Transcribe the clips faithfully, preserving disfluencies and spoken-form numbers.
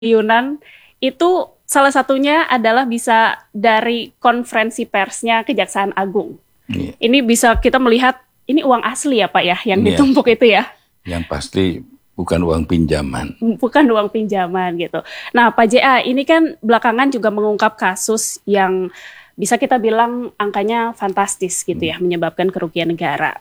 triliunan itu salah satunya adalah bisa dari konferensi persnya Kejaksaan Agung. Iya. Ini bisa kita melihat ini uang asli ya Pak ya yang Iya. ditumpuk itu ya. Yang pasti bukan uang pinjaman. Bukan uang pinjaman gitu. Nah Pak J A ini kan belakangan juga mengungkap kasus yang bisa kita bilang angkanya fantastis gitu ya, menyebabkan kerugian negara.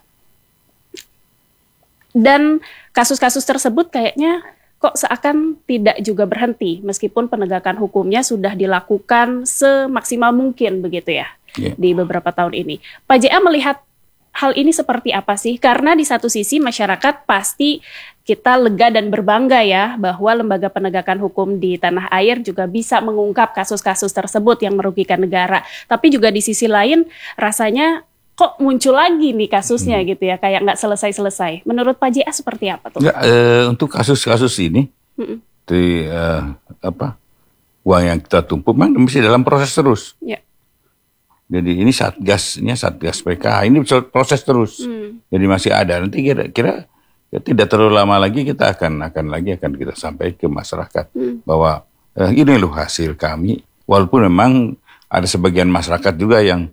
Dan kasus-kasus tersebut kayaknya kok seakan tidak juga berhenti meskipun penegakan hukumnya sudah dilakukan semaksimal mungkin begitu ya Yeah. di beberapa tahun ini. Pak J A melihat hal ini seperti apa sih? Karena di satu sisi masyarakat pasti kita lega dan berbangga ya bahwa lembaga penegakan hukum di tanah air juga bisa mengungkap kasus-kasus tersebut yang merugikan negara. Tapi juga di sisi lain rasanya kok muncul lagi nih kasusnya hmm. gitu ya, kayak nggak selesai-selesai. Menurut Pak J A seperti apa tuh? Nggak, eh, untuk kasus-kasus ini, Hmm. di eh, apa uang yang kita tumpuk memang mesti dalam proses terus. Ya. Jadi ini satgasnya satgas P K H ini proses terus. Hmm. Jadi masih ada. Nanti kira-kira ya tidak terlalu lama lagi kita akan akan lagi akan kita sampaikan ke masyarakat hmm. bahwa eh, ini loh hasil kami. Walaupun memang ada sebagian masyarakat juga yang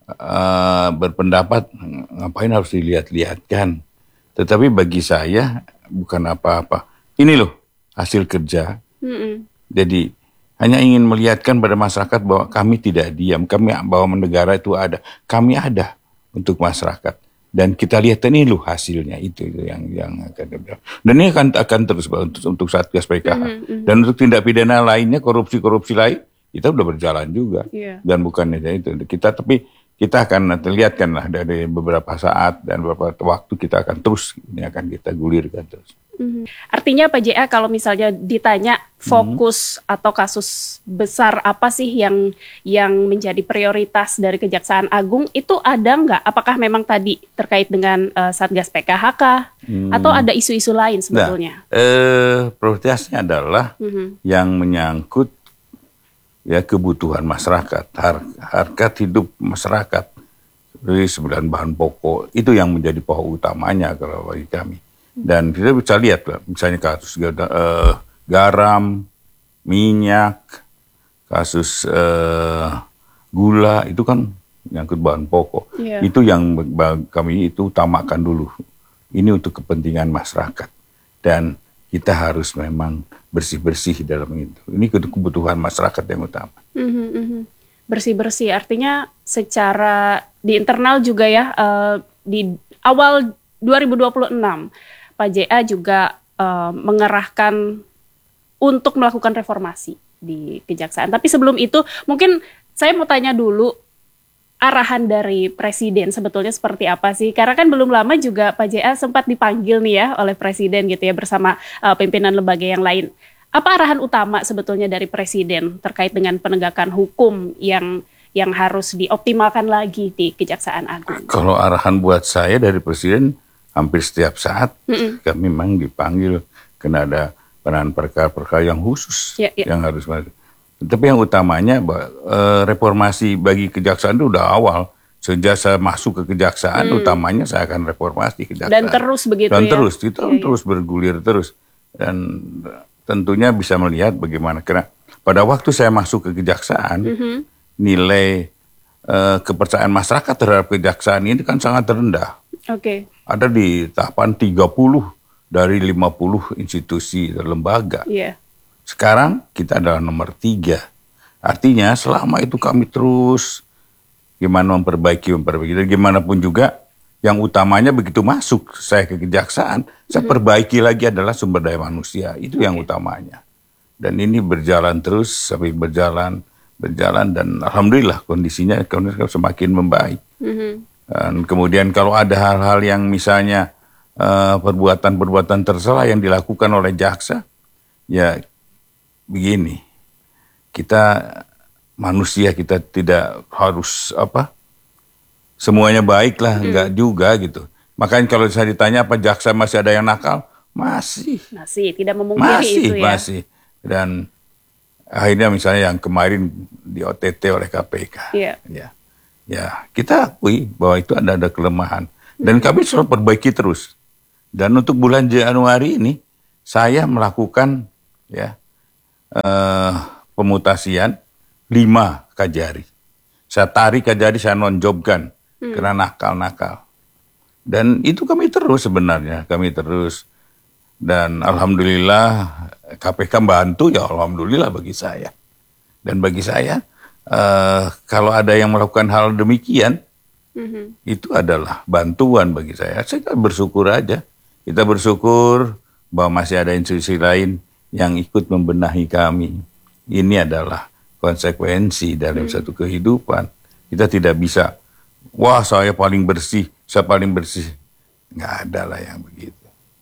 uh, berpendapat ngapain harus dilihat-lihatkan. Tetapi bagi saya bukan apa-apa. Ini loh hasil kerja. Hmm. Jadi hanya ingin melihatkan pada masyarakat bahwa kami tidak diam, kami bahwa negara itu ada, kami ada untuk masyarakat dan kita lihat ini loh hasilnya itu, itu yang yang akan dan ini akan akan terus untuk untuk Satgas P K H mm-hmm. dan untuk tindak pidana lainnya korupsi-korupsi lain kita udah berjalan juga yeah. dan bukannya itu kita tapi kita akan lihatkan lah dari beberapa saat dan beberapa waktu kita akan terus ini akan kita gulirkan terus. Hmm. Artinya Pak J A kalau misalnya ditanya fokus hmm. atau kasus besar apa sih yang yang menjadi prioritas dari Kejaksaan Agung itu ada nggak? Apakah memang tadi terkait dengan uh, Satgas P K H kah? Hmm. Atau ada isu-isu lain sebetulnya? Nah, eh, prioritasnya adalah hmm. yang menyangkut ya kebutuhan masyarakat, har- harga hidup masyarakat, dari sembilan bahan pokok itu yang menjadi pokok utamanya kalau bagi kami. Dan kita bisa lihat lah, misalnya kasus uh, garam, minyak, kasus uh, gula itu kan nyangkut bahan pokok. Yeah. Itu yang kami itu utamakan dulu. Ini untuk kepentingan masyarakat dan kita harus memang bersih-bersih dalam itu. Ini kebutuhan masyarakat yang utama. Mm-hmm, mm-hmm. Bersih-bersih artinya secara di internal juga ya uh, di awal dua ribu dua puluh enam Pak J A juga uh, mengerahkan untuk melakukan reformasi di Kejaksaan. Tapi sebelum itu mungkin saya mau tanya dulu arahan dari Presiden sebetulnya seperti apa sih? Karena kan belum lama juga Pak J A sempat dipanggil nih ya oleh Presiden gitu ya bersama uh, pimpinan lembaga yang lain. Apa arahan utama sebetulnya dari Presiden terkait dengan penegakan hukum yang yang harus dioptimalkan lagi di Kejaksaan Agung? Kalau arahan buat saya dari Presiden hampir setiap saat mm-mm. kami memang dipanggil karena ada peran perkara-perkara yang khusus yeah, yeah. yang harus masuk. Tapi yang utamanya eh, reformasi bagi kejaksaan itu udah awal. Sejak saya masuk ke kejaksaan mm. utamanya saya akan reformasi kejaksaan. Dan terus begitu Dan ya? terus, kita yeah, terus yeah. bergulir terus. Dan tentunya bisa melihat bagaimana. Karena pada waktu saya masuk ke kejaksaan, mm-hmm. nilai eh, kepercayaan masyarakat terhadap kejaksaan ini kan sangat rendah. Oke. Okay. Ada di tahapan tiga puluh dari lima puluh institusi dan lembaga. Yeah. Sekarang kita adalah nomor tiga. Artinya selama itu kami terus gimana memperbaiki, memperbaiki. Dan gimana pun juga yang utamanya begitu masuk saya ke kejaksaan, mm-hmm. saya perbaiki lagi adalah sumber daya manusia. Itu okay. yang utamanya. Dan ini berjalan terus sampai berjalan, berjalan dan alhamdulillah kondisinya semakin membaik. Mm-hmm. Dan kemudian kalau ada hal-hal yang misalnya uh, perbuatan-perbuatan tercela yang dilakukan oleh jaksa, ya begini, kita manusia kita tidak harus apa semuanya baik lah, hmm. enggak juga gitu. Makanya kalau saya ditanya apa jaksa masih ada yang nakal, masih, masih tidak memungkiri masih, itu ya. Masih, dan akhirnya misalnya yang kemarin di O T T oleh K P K, yeah. ya. Ya, kita akui bahwa itu ada ada kelemahan dan kami selalu perbaiki terus. Dan untuk bulan Januari ini saya melakukan ya uh, pemutasian lima Kajari. Saya tarik Kajari, saya nonjobkan hmm. karena nakal-nakal. Dan itu kami terus sebenarnya, kami terus. Dan alhamdulillah K P K bantu, ya alhamdulillah bagi saya. Dan bagi saya, uh, kalau ada yang melakukan hal demikian, mm-hmm. itu adalah bantuan bagi saya. Saya bersyukur aja. Kita bersyukur bahwa masih ada institusi lain yang ikut membenahi kami. Ini adalah konsekuensi dalam mm. satu kehidupan. Kita tidak bisa, wah saya paling bersih, saya paling bersih. Nggak ada lah yang begitu.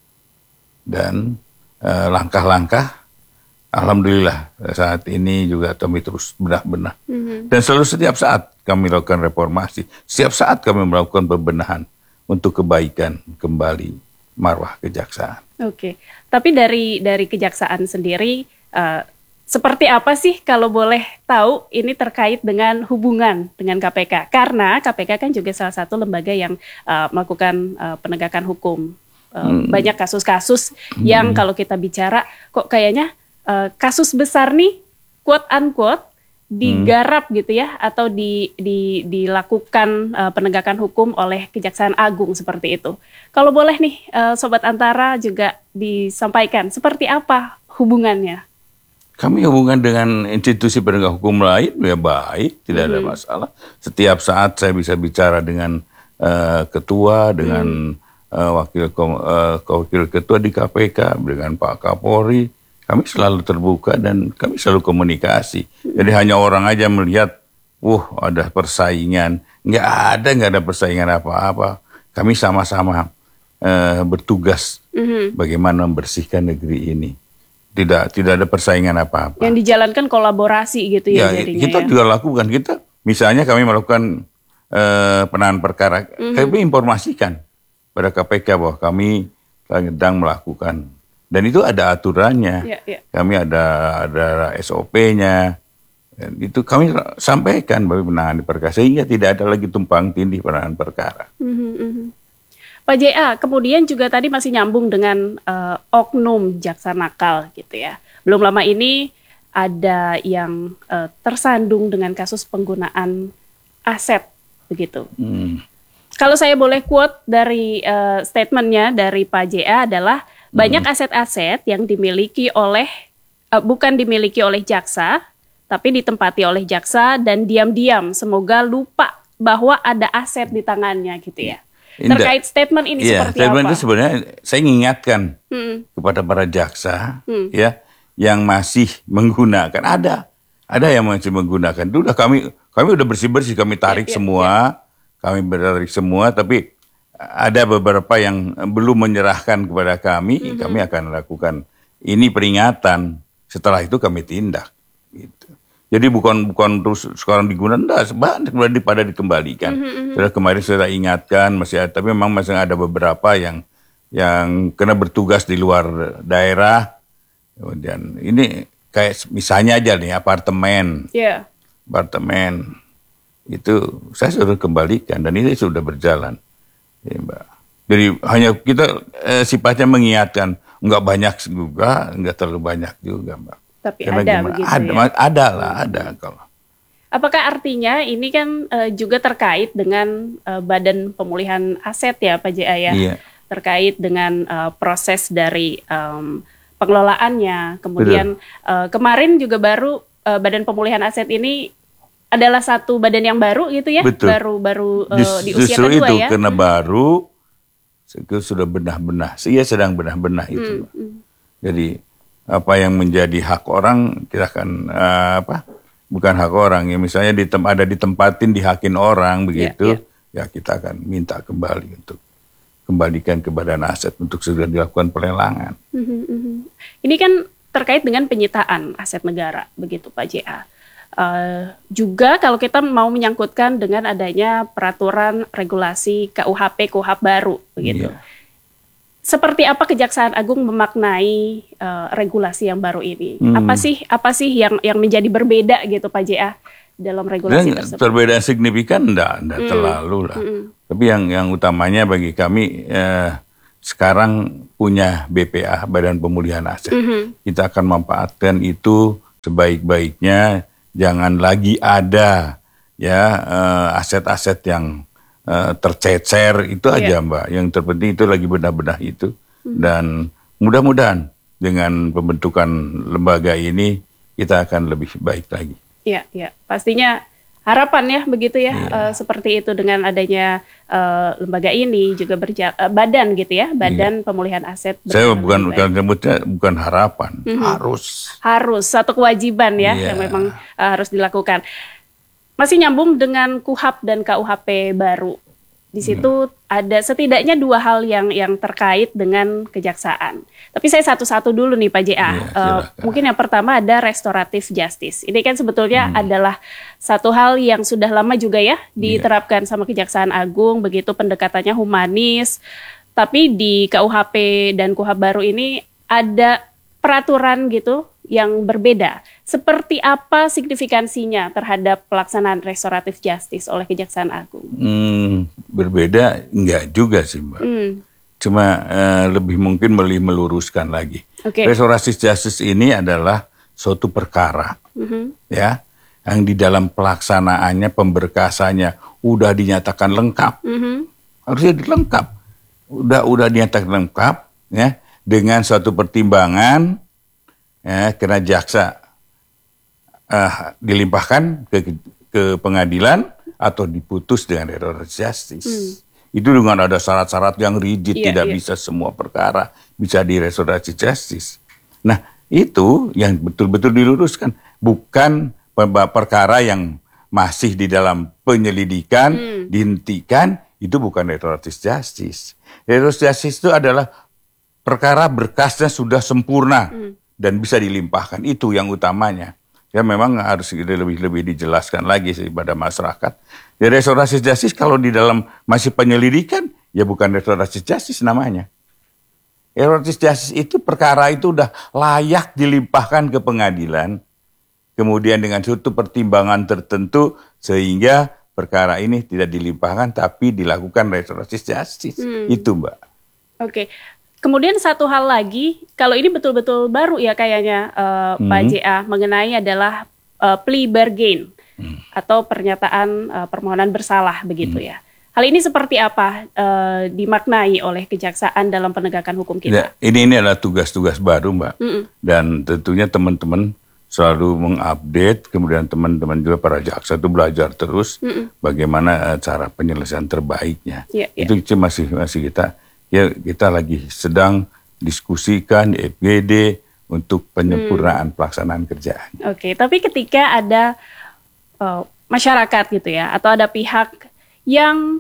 Dan uh, langkah-langkah, alhamdulillah saat ini juga kami terus benah-benah. Mm-hmm. Dan selalu setiap saat kami lakukan reformasi, setiap saat kami melakukan pembenahan untuk kebaikan kembali marwah kejaksaan. Oke, tapi dari dari kejaksaan sendiri, uh, seperti apa sih kalau boleh tahu ini terkait dengan hubungan dengan K P K? Karena K P K kan juga salah satu lembaga yang uh, melakukan uh, penegakan hukum. Uh, hmm. Banyak kasus-kasus hmm. yang kalau kita bicara kok kayaknya uh, kasus besar nih, quote unquote, digarap hmm. gitu ya, atau di, di, dilakukan uh, penegakan hukum oleh Kejaksaan Agung seperti itu. Kalau boleh nih uh, Sobat Antara juga disampaikan seperti apa hubungannya? Kami hubungan dengan institusi penegak hukum lain ya baik, tidak hmm. ada masalah. Setiap saat saya bisa bicara dengan uh, ketua, dengan hmm. uh, wakil uh, wakil ketua di K P K, dengan Pak Kapolri. Kami selalu terbuka dan kami selalu komunikasi. Hmm. Jadi hanya orang aja melihat, wah ada persaingan. Nggak ada, nggak ada persaingan apa-apa. Kami sama-sama uh, bertugas hmm. bagaimana membersihkan negeri ini. Tidak tidak ada persaingan apa-apa. Yang dijalankan kolaborasi gitu ya, ya jadinya. Kita ya? juga lakukan. Kita misalnya kami melakukan uh, penanganan perkara, mm-hmm. kami informasikan pada K P K bahwa kami sedang melakukan. Dan itu ada aturannya. Ya, ya. Kami ada ada S O P-nya. Dan itu kami sampaikan bagi penanganan perkara sehingga tidak ada lagi tumpang tindih penanganan perkara. Mm-hmm, mm-hmm. Pak J A, kemudian juga tadi masih nyambung dengan uh, oknum jaksa nakal gitu ya. Belum lama ini ada yang uh, tersandung dengan kasus penggunaan aset begitu. Hmm. Kalau saya boleh quote dari uh, statementnya dari Pak J A adalah hmm. banyak aset-aset yang dimiliki oleh uh, bukan dimiliki oleh jaksa, tapi ditempati oleh jaksa dan diam-diam semoga lupa bahwa ada aset di tangannya gitu ya. Terkait statement ini ya, seperti statement apa? Itu sebenarnya saya mengingatkan hmm. kepada para jaksa hmm. ya yang masih menggunakan, ada ada yang masih menggunakan. Udah kami kami udah bersih-bersih, kami tarik ya, ya, semua, ya. kami tarik semua, tapi ada beberapa yang belum menyerahkan kepada kami, hmm. kami akan lakukan ini peringatan. Setelah itu kami tindak gitu. Jadi bukan bukan terus sekarang digunakan, enggak, sebanyak pada dikembalikan. Mm-hmm. Sudah kemarin sudah ingatkan masih ada, tapi memang masih ada beberapa yang yang kena bertugas di luar daerah. Kemudian ini kayak misalnya aja nih apartemen, yeah. apartemen itu saya sudah kembalikan dan ini sudah berjalan, ya, Mbak. Jadi hanya kita eh, sifatnya mengingatkan, enggak banyak juga, enggak terlalu banyak juga, Mbak. Tapi karena ada gimana? Begitu ada, ya? Ada lah, ada kalau. Apakah artinya ini kan uh, juga terkait dengan uh, Badan Pemulihan Aset ya Pak J A ya? Iya. Terkait dengan uh, proses dari um, pengelolaannya. Kemudian uh, kemarin juga baru uh, Badan Pemulihan Aset ini adalah satu badan yang baru gitu ya? Betul. Baru-baru uh, Just, di usia kedua itu, ya? Karena hmm. baru, sudah benah-benah. Saya sedang benah-benah itu. Hmm. Hmm. Jadi apa yang menjadi hak orang kita akan uh, apa bukan hak orang ya misalnya di tem- ada ditempatin dihakin orang begitu yeah, yeah. ya kita akan minta kembali untuk kembalikan ke badan aset untuk segera dilakukan pelelangan. Mm-hmm, mm-hmm. Ini kan terkait dengan penyitaan aset negara begitu Pak J A. Uh, juga kalau kita mau menyangkutkan dengan adanya peraturan regulasi K U H P K U H P baru begitu. Yeah. Seperti apa Kejaksaan Agung memaknai uh, regulasi yang baru ini? Hmm. Apa sih apa sih yang yang menjadi berbeda gitu Pak J A dalam regulasi Dan tersebut? Perbedaan signifikan enggak, enggak hmm. terlalu lah. Hmm. Tapi yang yang utamanya bagi kami eh, sekarang punya B P A, Badan Pemulihan Aset. Mm-hmm. Kita akan memanfaatkan itu sebaik-baiknya, jangan lagi ada ya uh, aset-aset yang uh, tercecer, itu aja yeah. Mbak. Yang terpenting itu lagi bedah-bedah itu. Mm-hmm. Dan mudah-mudahan dengan pembentukan lembaga ini kita akan lebih baik lagi. Iya, ya, pastinya harapan ya begitu ya, yeah. uh, seperti itu dengan adanya uh, lembaga ini juga berja- uh, badan gitu ya, Badan yeah. Pemulihan Aset. Saya bukan bukan sebutnya bukan harapan, mm-hmm. harus harus satu kewajiban ya yeah. yang memang uh, harus dilakukan. Masih nyambung dengan KUHAP dan K U H P baru. Di situ hmm. ada setidaknya dua hal yang yang terkait dengan kejaksaan. Tapi saya satu-satu dulu nih Pak J A. Ya, uh, mungkin yang pertama ada restoratif justice. Ini kan sebetulnya hmm. adalah satu hal yang sudah lama juga ya diterapkan ya. sama Kejaksaan Agung, begitu pendekatannya humanis. Tapi di K U H P dan KUHAP baru ini ada peraturan gitu yang berbeda. Seperti apa signifikansinya terhadap pelaksanaan restoratif justice oleh Kejaksaan Agung? Hmm, berbeda enggak juga sih Mbak. Hmm. Cuma uh, lebih mungkin meluruskan lagi. Okay. Restoratif justice ini adalah suatu perkara, mm-hmm. ya, yang di dalam pelaksanaannya, pemberkasannya udah dinyatakan lengkap, mm-hmm. harusnya lengkap, udah udah dinyatakan lengkap, ya, dengan suatu pertimbangan. Ya, karena jaksa uh, dilimpahkan ke, ke pengadilan atau diputus dengan restoratif justice. Hmm. Itu dengan ada syarat-syarat yang rigid, yeah, tidak yeah. bisa semua perkara bisa di restoratif justice. Nah, itu yang betul-betul diluruskan, bukan perkara yang masih di dalam penyelidikan, hmm. dihentikan, itu bukan restoratif justice. Restoratif justice itu adalah perkara berkasnya sudah sempurna. Hmm. Dan bisa dilimpahkan, itu yang utamanya. Ya memang harus lebih-lebih dijelaskan lagi sih pada masyarakat. Ya restoratif justice kalau di dalam masih penyelidikan, ya bukan restoratif justice namanya. Restoratif justice itu perkara itu udah layak dilimpahkan ke pengadilan, kemudian dengan suatu pertimbangan tertentu, sehingga perkara ini tidak dilimpahkan, tapi dilakukan restoratif justice. Hmm. Itu Mbak. Oke. Okay. Kemudian satu hal lagi, kalau ini betul-betul baru ya kayaknya uh, hmm. Pak J A, mengenai adalah uh, plea bargain hmm. atau pernyataan uh, permohonan bersalah begitu hmm. ya. Hal ini seperti apa uh, dimaknai oleh kejaksaan dalam penegakan hukum kita? Ya, ini ini adalah tugas-tugas baru Mbak, hmm. dan tentunya teman-teman selalu mengupdate, kemudian teman-teman juga para jaksa itu belajar terus hmm. bagaimana uh, cara penyelesaian terbaiknya. Ya, ya. Itu masih masih kita. Ya kita lagi sedang diskusikan di F G D untuk penyempurnaan hmm. pelaksanaan kerjaan. Oke, okay, tapi ketika ada uh, masyarakat gitu ya, atau ada pihak yang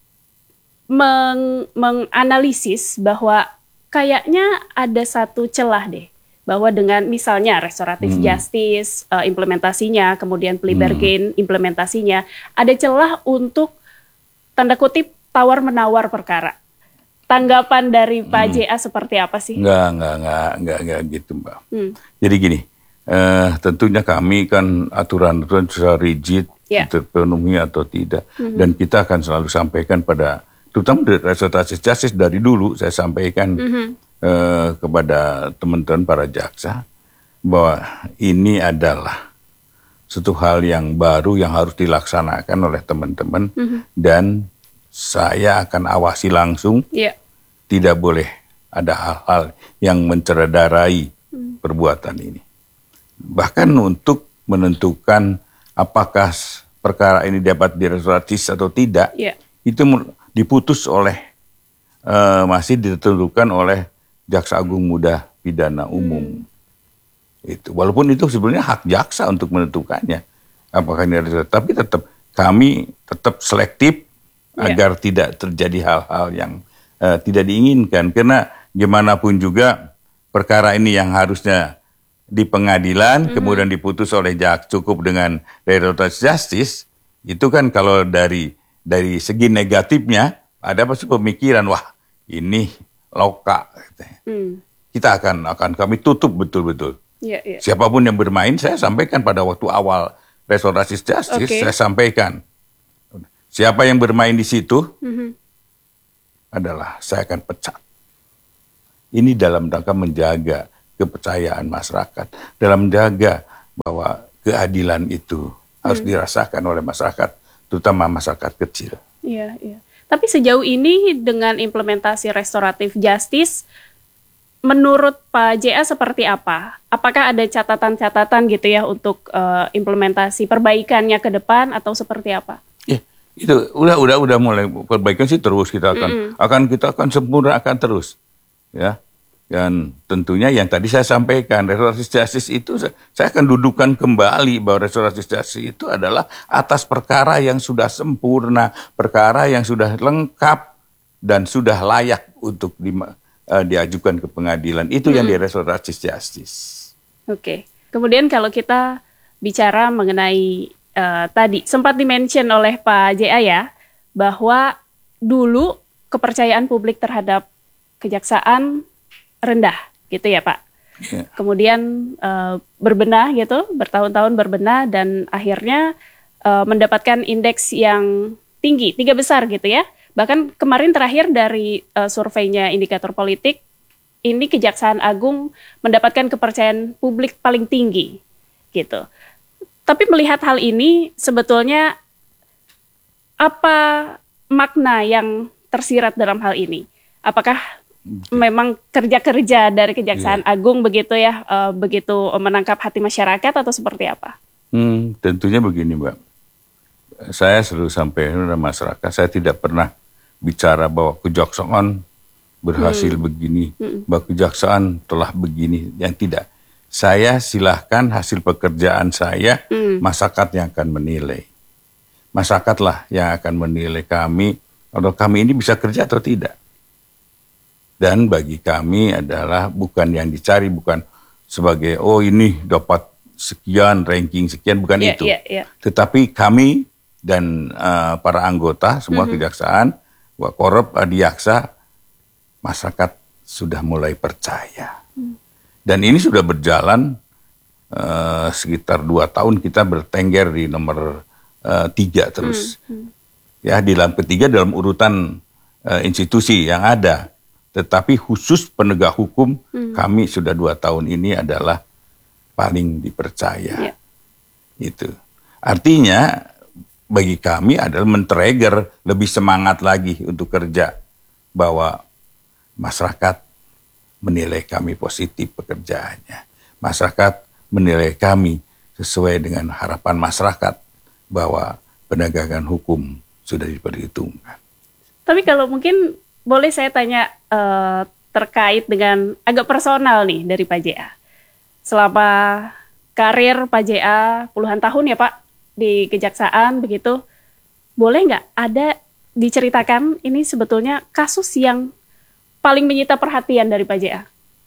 meng- menganalisis bahwa kayaknya ada satu celah deh, bahwa dengan misalnya restoratif hmm. justice uh, implementasinya, kemudian plea bargain hmm. implementasinya, ada celah untuk tanda kutip tawar-menawar perkara. Tanggapan dari Pak hmm. J A seperti apa sih? Enggak, enggak, enggak, enggak, enggak gitu Mbak. Hmm. Jadi gini, eh, tentunya kami kan aturan-aturan sudah rigid, yeah. terpenuhi atau tidak. Hmm. Dan kita akan selalu sampaikan pada, terutama restoratif justice dari dulu saya sampaikan hmm. eh, kepada teman-teman para jaksa, bahwa ini adalah suatu hal yang baru yang harus dilaksanakan oleh teman-teman. Hmm. Dan saya akan awasi langsung. Yeah. Tidak boleh ada hal-hal yang mencederai hmm. perbuatan ini. Bahkan untuk menentukan apakah perkara ini dapat direstoratif atau tidak, yeah. itu diputus oleh, uh, masih ditentukan oleh Jaksa Agung Muda Pidana Umum. Hmm. Itu, walaupun itu sebenarnya hak jaksa untuk menentukannya. Apakah ini restoratif, tapi tetap kami tetap selektif yeah. agar tidak terjadi hal-hal yang Uh, tidak diinginkan, karena gimana pun juga perkara ini yang harusnya di pengadilan mm-hmm. kemudian diputus oleh jaksa cukup dengan restoratif justice, itu kan kalau dari dari segi negatifnya ada pasti pemikiran, wah ini loka, mm. kita akan akan kami tutup betul-betul. Yeah, yeah. Siapapun yang bermain, saya sampaikan pada waktu awal restoratif justice, okay. saya sampaikan siapa yang bermain di situ. Mm-hmm. adalah saya akan pecat. Ini dalam rangka menjaga kepercayaan masyarakat, dalam menjaga bahwa keadilan itu harus hmm. dirasakan oleh masyarakat, terutama masyarakat kecil. Iya, iya. Tapi sejauh ini dengan implementasi restoratif justice, menurut Pak J A seperti apa? Apakah ada catatan-catatan gitu ya untuk uh, implementasi perbaikannya ke depan atau seperti apa? Ya, itu udah udah udah mulai perbaikan sih terus kita akan mm-hmm. akan kita akan sempurna akan terus, ya. Dan tentunya yang tadi saya sampaikan, restoratif justice itu saya akan dudukan kembali bahwa restoratif justice itu adalah atas perkara yang sudah sempurna, perkara yang sudah lengkap dan sudah layak untuk di, uh, diajukan ke pengadilan. Itu hmm. yang di restoratif justice. Oke. Okay. Kemudian kalau kita bicara mengenai uh, tadi sempat dimention oleh Pak J A ya, bahwa dulu kepercayaan publik terhadap kejaksaan rendah gitu ya Pak. Yeah. Kemudian uh, berbenah gitu, bertahun-tahun berbenah dan akhirnya uh, mendapatkan indeks yang tinggi, tiga besar gitu ya. Bahkan kemarin terakhir dari uh, surveinya Indikator Politik, ini Kejaksaan Agung mendapatkan kepercayaan publik paling tinggi gitu. Tapi melihat hal ini sebetulnya apa makna yang tersirat dalam hal ini? Apakah memang kerja-kerja dari Kejaksaan yeah. Agung begitu ya, uh, begitu menangkap hati masyarakat atau seperti apa? Hmm, tentunya begini Mbak, saya selalu sampaikan kepada masyarakat, saya tidak pernah bicara bahwa kejaksaan berhasil hmm. begini, hmm. bahwa kejaksaan telah begini, yang tidak. Saya silahkan hasil pekerjaan saya, hmm. masyarakat yang akan menilai. Masyarakatlah yang akan menilai kami, atau kami ini bisa kerja atau tidak. Dan bagi kami adalah bukan yang dicari, bukan sebagai, oh ini dapat sekian, ranking sekian, bukan yeah, itu. Yeah, yeah. Tetapi kami dan uh, para anggota, semua mm-hmm. kejaksaan, Wakorup, Adiaksa, masyarakat sudah mulai percaya. Mm. Dan ini sudah berjalan uh, sekitar dua tahun kita bertengger di nomor uh, tiga terus. Mm-hmm. Ya, di dalam ketiga dalam urutan uh, institusi yang ada. Tetapi khusus penegak hukum hmm. kami sudah dua tahun ini adalah paling dipercaya. Yeah. Itu artinya bagi kami adalah men-trigger lebih semangat lagi untuk kerja, bahwa masyarakat menilai kami positif pekerjaannya. Masyarakat menilai kami sesuai dengan harapan masyarakat bahwa penegakan hukum sudah diperhitungkan. Tapi kalau mungkin boleh saya tanya uh, terkait dengan agak personal nih dari Pak J A. Selama karir Pak J A puluhan tahun ya Pak di Kejaksaan begitu, boleh nggak ada diceritakan ini sebetulnya kasus yang paling menyita perhatian dari Pak J A?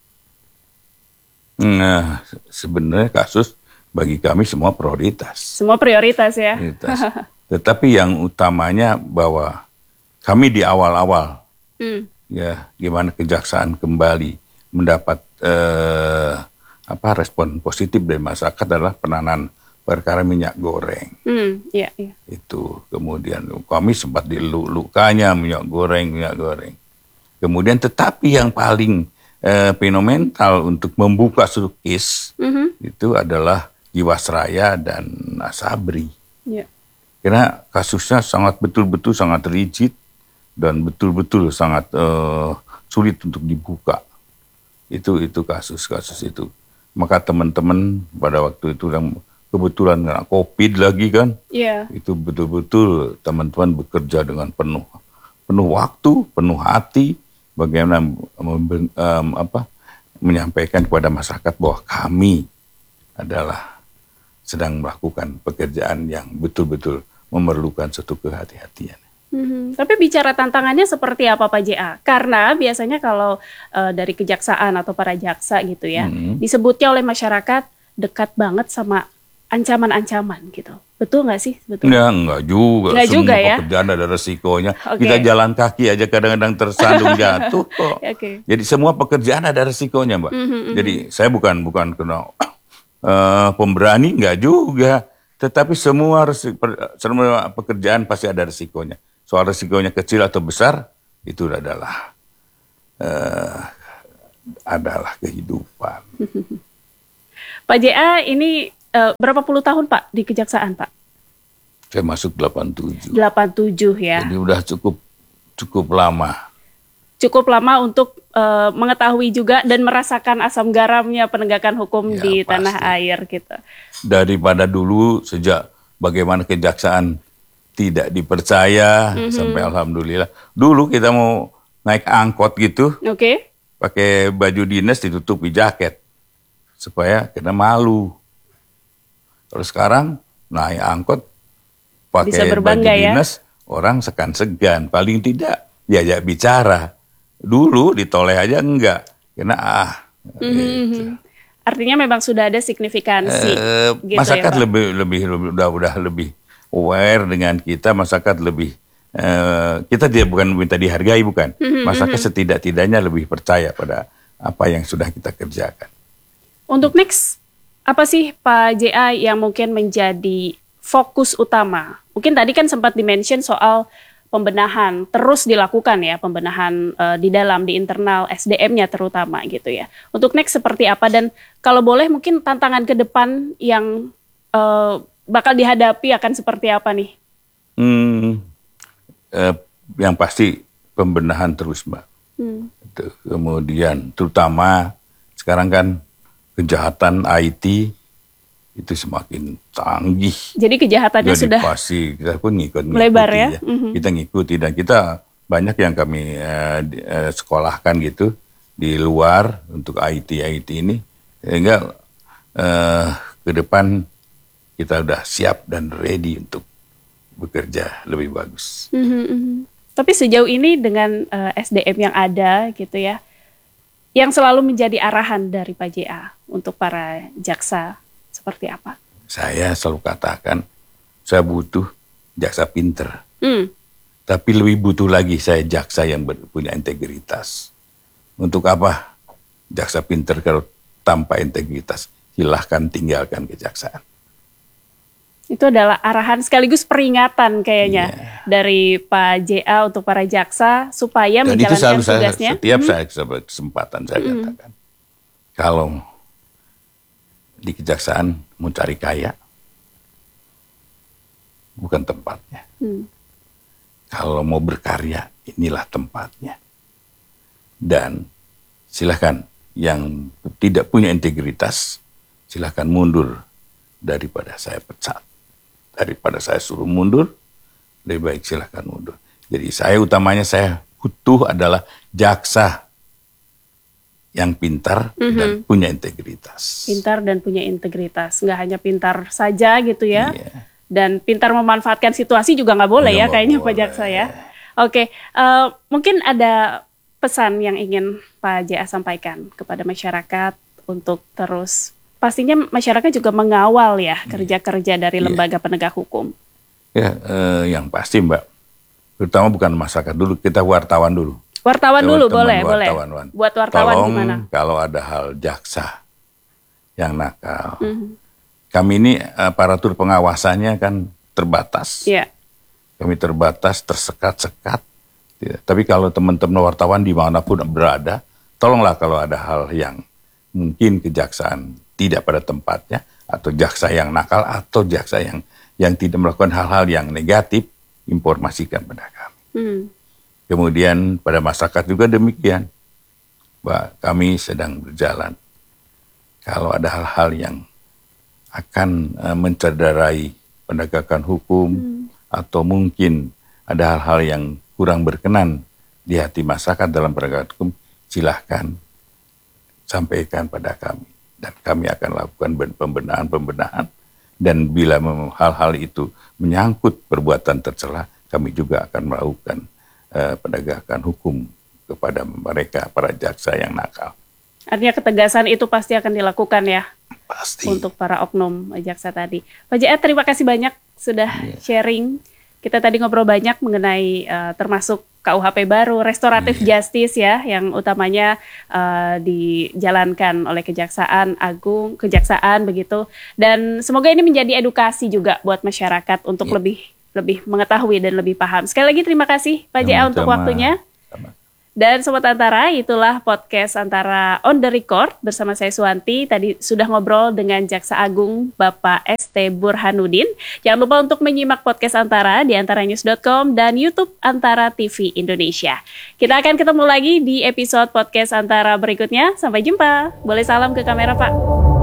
Nah, sebenarnya kasus bagi kami semua prioritas. Semua prioritas ya. Prioritas. Tetapi yang utamanya bahwa kami di awal-awal Hmm. ya gimana kejaksaan kembali mendapat eh, apa respon positif dari masyarakat adalah penanganan perkara minyak goreng. Hmm, yeah, yeah. Itu kemudian kami sempat dilukanya minyak goreng minyak goreng. Kemudian tetapi yang paling eh, fenomenal untuk membuka sukis mm-hmm. itu adalah Jiwasraya dan Asabri. Yeah. Karena kasusnya sangat betul-betul sangat rigid dan betul-betul sangat uh, sulit untuk dibuka. Itu itu kasus-kasus itu. Maka teman-teman pada waktu itu yang kebetulan kena COVID lagi kan, yeah. itu betul-betul teman-teman bekerja dengan penuh penuh waktu, penuh hati, bagaimana um, um, apa menyampaikan kepada masyarakat bahwa kami adalah sedang melakukan pekerjaan yang betul-betul memerlukan suatu kehati-hatian. Hmm, tapi bicara tantangannya seperti apa Pak J A? Karena biasanya kalau uh, dari kejaksaan atau para jaksa gitu ya, hmm. disebutnya oleh masyarakat dekat banget sama ancaman-ancaman gitu. Betul nggak sih? Betul? Ya, enggak juga. Enggak Semua juga ya? pekerjaan ada resikonya. Okay. Kita jalan kaki aja kadang-kadang tersandung jatuh kok. Okay. Jadi semua pekerjaan ada resikonya, Mbak. Mm-hmm. Jadi saya bukan bukan kena uh, pemberani, enggak juga. Tetapi semua, resiko, semua pekerjaan pasti ada resikonya. Soal resikonya kecil atau besar, itu adalah uh, adalah kehidupan. Pak J A ini uh, berapa puluh tahun Pak di Kejaksaan Pak? Saya masuk delapan tujuh. delapan tujuh ya. Jadi udah cukup cukup lama. Cukup lama untuk uh, mengetahui juga dan merasakan asam garamnya penegakan hukum Ya, di pasti. tanah air gitu. Daripada dulu sejak bagaimana kejaksaan tidak dipercaya Mm-hmm. sampai alhamdulillah. Dulu kita mau naik angkot gitu, Oke. Okay. pakai baju dinas ditutupi jaket supaya kita malu. Kalau sekarang naik angkot Bisa pakai baju berbangga ya. dinas, orang segan-segan, paling tidak diajak bicara. Dulu ditoleh aja enggak, karena ah. Mm-hmm. gitu. Artinya memang sudah ada signifikansi. Eh, gitu masyarakat ya, Pak? lebih lebih lebih- udah udah lebih aware dengan kita, masyarakat lebih eh, kita tidak bukan minta dihargai, bukan, masyarakat setidak-tidaknya lebih percaya pada apa yang sudah kita kerjakan. Untuk next, apa sih Pak J A yang mungkin menjadi fokus utama? Mungkin tadi kan sempat dimention soal pembenahan, terus dilakukan ya, pembenahan uh, di dalam, di internal S D M-nya terutama gitu ya. Untuk next seperti apa, dan kalau boleh mungkin tantangan ke depan yang uh, bakal dihadapi akan seperti apa nih? Hmm, eh, yang pasti pembenahan terus, Mbak. Hmm. Itu. Kemudian terutama sekarang kan kejahatan I T itu semakin canggih. Jadi kejahatannya Jadi sudah pasti kita pun ngikut melebar ngikuti ya? ya. Mhm. Kita ngikuti dan kita banyak yang kami eh, di- eh, sekolahkan gitu di luar untuk I T I T ini, sehingga eh, ke depan kita udah siap dan ready untuk bekerja lebih bagus. Mhm, mhm. Tapi sejauh ini dengan uh, S D M yang ada gitu ya, yang selalu menjadi arahan dari Pak J A untuk para jaksa seperti apa? Saya selalu katakan saya butuh jaksa pinter, Hmm. tapi lebih butuh lagi saya jaksa yang ber- punya integritas. Untuk apa jaksa pinter kalau tanpa integritas? Silahkan tinggalkan kejaksaan. Itu adalah arahan sekaligus peringatan kayaknya Iya. dari Pak J A untuk para jaksa supaya Dan itu menjalankan selalu saya, tugasnya. setiap Mhm. saya saya kesempatan saya katakan, kalau di kejaksaan mau cari kaya, bukan tempatnya. Hmm. Kalau mau berkarya, inilah tempatnya. Dan silakan yang tidak punya integritas, silakan mundur daripada saya pecat. Daripada saya suruh mundur, lebih baik silakan mundur. Jadi saya utamanya saya butuh adalah jaksa yang pintar dan punya integritas. Pintar dan punya integritas, nggak hanya pintar saja gitu ya. Iya. Dan pintar memanfaatkan situasi juga nggak boleh Iya, ya nggak kayaknya Pak boleh. Jaksa ya. Oke, eh, mungkin ada pesan yang ingin Pak J A sampaikan kepada masyarakat untuk terus, pastinya masyarakat juga mengawal ya kerja-kerja dari Iya. lembaga penegak hukum. Ya, eh, yang pasti Mbak, terutama bukan masyarakat dulu, kita wartawan dulu. Wartawan dulu Teman-teman boleh, boleh. wartawan, Wan. Buat wartawan Tolong, gimana? kalau ada hal jaksa yang nakal, Mhm. kami ini aparatur pengawasannya kan terbatas. Iya. Kami terbatas, tersekat-sekat. Ya, tapi kalau teman-teman wartawan dimanapun berada, tolonglah kalau ada hal yang mungkin kejaksaan tidak pada tempatnya, atau jaksa yang nakal, atau jaksa yang yang tidak melakukan hal-hal yang negatif, informasikan pada kami. Hmm. Kemudian pada masyarakat juga demikian. Bahwa kami sedang berjalan. Kalau ada hal-hal yang akan uh, mencederai penegakan hukum, atau mungkin ada hal-hal yang kurang berkenan di hati masyarakat dalam penegakan hukum, silahkan sampaikan pada kami. Dan kami akan lakukan pembenahan-pembenahan. Dan bila mem- hal-hal itu menyangkut perbuatan tercela, kami juga akan melakukan uh, penegakan hukum kepada mereka, para jaksa yang nakal. Artinya ketegasan itu pasti akan dilakukan ya Pasti. untuk para oknum jaksa tadi. Pak J A, terima kasih banyak sudah Iya. sharing. Kita tadi ngobrol banyak mengenai uh, termasuk K U H P baru, restoratif justice ya, yang utamanya uh, dijalankan oleh Kejaksaan Agung, Kejaksaan begitu. Dan semoga ini menjadi edukasi juga buat masyarakat untuk Iya. lebih lebih mengetahui dan lebih paham. Sekali lagi terima kasih Pak J A untuk Sama-sama. waktunya. Sama. Dan Sobat Antara, itulah podcast Antara on the record bersama saya Suwanti. Tadi sudah ngobrol dengan Jaksa Agung Bapak S T Burhanuddin. Jangan lupa untuk menyimak podcast Antara di antaranews dot com dan YouTube Antara T V Indonesia. Kita akan ketemu lagi di episode podcast Antara berikutnya. Sampai jumpa. Boleh salam ke kamera, Pak.